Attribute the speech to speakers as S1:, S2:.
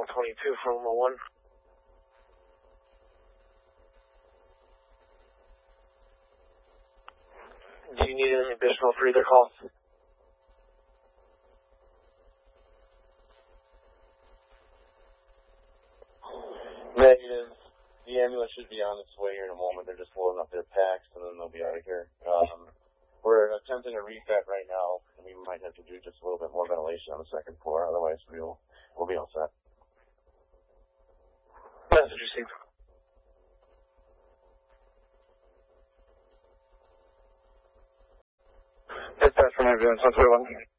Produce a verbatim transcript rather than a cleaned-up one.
S1: one twenty-two from Lima one. Do you need any additional for either call?
S2: Negative. The ambulance should be on its way here in a moment. They're just loading up their packs, and then they'll be out of here. Um, we're attempting a refit right now, and we might have to do just a little bit more ventilation on the second floor. Otherwise, we'll we'll be all set.
S1: Message received. Dispatch from ambulance one twenty-one.